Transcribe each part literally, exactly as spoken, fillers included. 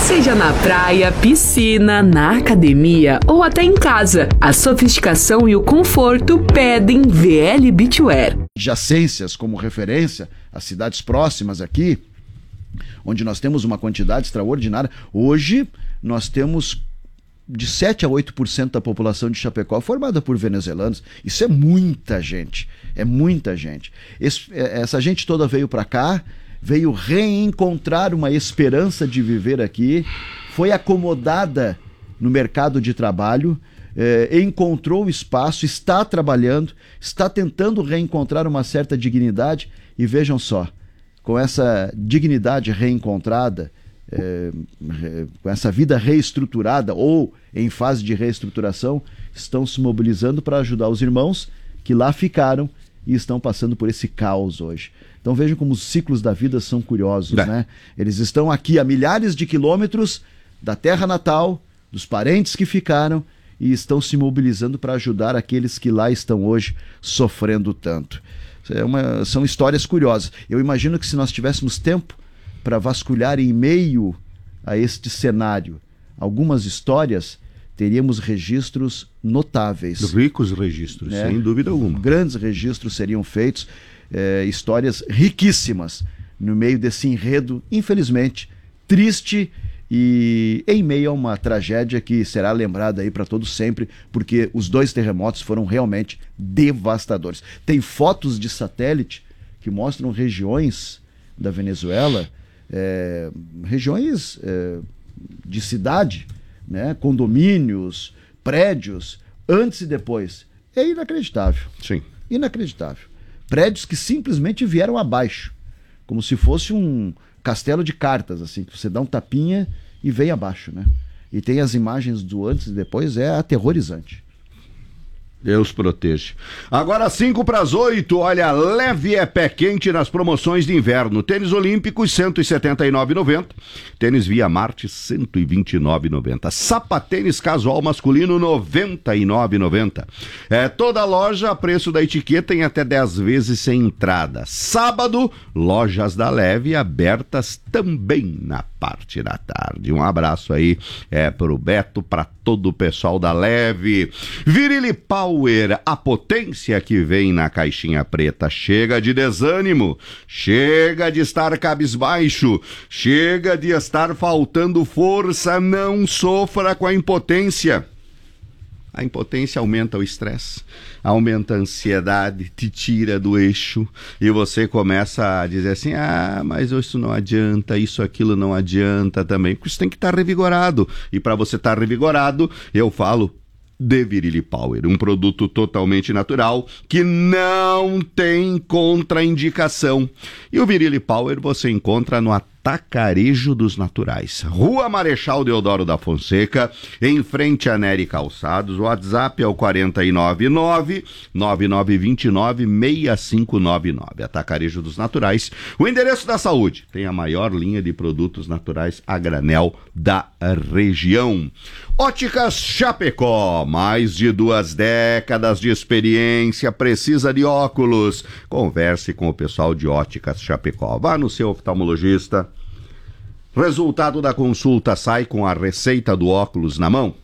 Seja na praia, piscina, na academia ou até em casa, a sofisticação e o conforto pedem V L Beachwear. Adjacências como referência, as cidades próximas aqui, onde nós temos uma quantidade extraordinária. Hoje nós temos de sete a oito por cento da população de Chapecó formada por venezuelanos. Isso é muita gente, é muita gente. Esse, essa gente toda veio para cá, veio reencontrar uma esperança de viver aqui, foi acomodada no mercado de trabalho, eh, encontrou espaço, está trabalhando, está tentando reencontrar uma certa dignidade e vejam só, com essa dignidade reencontrada, É, com essa vida reestruturada ou em fase de reestruturação, estão se mobilizando para ajudar os irmãos que lá ficaram e estão passando por esse caos hoje. Então vejam como os ciclos da vida são curiosos, é. né? Eles estão aqui a milhares de quilômetros da terra natal, dos parentes que ficaram, e estão se mobilizando para ajudar aqueles que lá estão hoje sofrendo tanto. É uma, são histórias curiosas. Eu imagino que se nós tivéssemos tempo para vasculhar em meio a este cenário algumas histórias, teríamos registros notáveis. Ricos registros, né? Sem dúvida alguma. Grandes registros seriam feitos, é, histórias riquíssimas no meio desse enredo, infelizmente, triste e em meio a uma tragédia que será lembrada aí para todos sempre, porque os dois terremotos foram realmente devastadores. Tem fotos de satélite que mostram regiões da Venezuela, É, regiões é, de cidade, né? Condomínios, prédios, antes e depois. É inacreditável. Sim. Inacreditável. Prédios que simplesmente vieram abaixo, como se fosse um castelo de cartas, assim, que você dá um tapinha e vem abaixo, né? E tem as imagens do antes e depois, é aterrorizante. Deus proteja. Agora cinco para as oito, olha, leve é pé quente nas promoções de inverno. Tênis olímpicos cento e setenta e nove reais e noventa centavos, tênis Via Marte cento e vinte e nove reais e noventa centavos, sapatênis casual masculino noventa e nove reais e noventa centavos. É, toda loja a preço da etiqueta em até dez vezes sem entrada. Sábado, lojas da Leve abertas também na parte da tarde. Um abraço aí é, pro Beto, para todo o pessoal da Leve. Virile Power, a potência que vem na caixinha preta. Chega de desânimo, chega de estar cabisbaixo, chega de estar faltando força, não sofra com a impotência. A impotência aumenta o estresse, aumenta a ansiedade, te tira do eixo e você começa a dizer assim, ah, mas isso não adianta, isso, aquilo não adianta também, porque isso tem que estar revigorado. E para você estar revigorado, eu falo de Virile Power, um produto totalmente natural que não tem contraindicação. E o Virile Power você encontra no Atacarejo dos Naturais, Rua Marechal Deodoro da Fonseca, em frente a Nery Calçados. O WhatsApp é o quatro nove nove, nove nove dois nove, seis cinco nove nove. Atacarejo dos Naturais, o endereço da saúde. Tem a maior linha de produtos naturais a granel da região. Óticas Chapecó, mais de duas décadas de experiência, precisa de óculos. Converse com o pessoal de Óticas Chapecó. Vá no seu oftalmologista. Resultado da consulta sai com a receita do óculos na mão?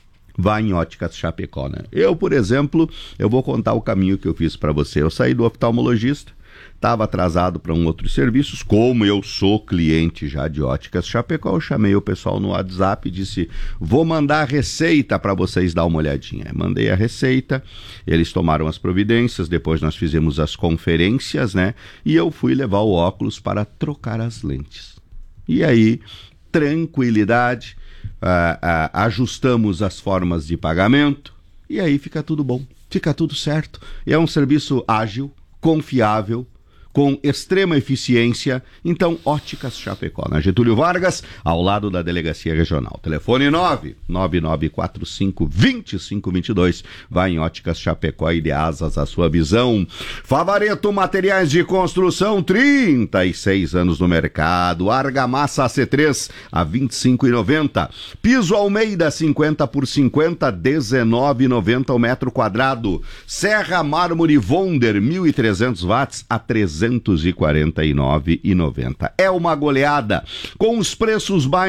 Vá em Óticas Chapecó, né? Eu, por exemplo, eu vou contar o caminho que eu fiz para você. Eu saí do oftalmologista, estava atrasado para um outros serviços, como eu sou cliente já de Óticas Chapecó, eu chamei o pessoal no WhatsApp e disse, vou mandar a receita para vocês dar uma olhadinha. Mandei a receita, eles tomaram as providências, depois nós fizemos as conferências, né? E eu fui levar o óculos para trocar as lentes. E aí, tranquilidade, ah, ah, ajustamos as formas de pagamento e aí fica tudo bom, fica tudo certo. É um serviço ágil, confiável, com extrema eficiência. Então, Óticas Chapecó, na Getúlio Vargas, ao lado da Delegacia Regional. Telefone nove nove nove quatro cinco, dois cinco dois dois. Vai em Óticas Chapecó e dê asas à sua visão. Favareto Materiais de Construção, trinta e seis anos no mercado. Argamassa A C três a vinte e cinco reais e noventa centavos. Piso Almeida cinquenta por cinquenta, dezenove reais e noventa centavos o metro quadrado. Serra Mármore Wonder mil e trezentos watts a trezentos e quarenta e nove reais e noventa centavos. É uma goleada com os preços baixos.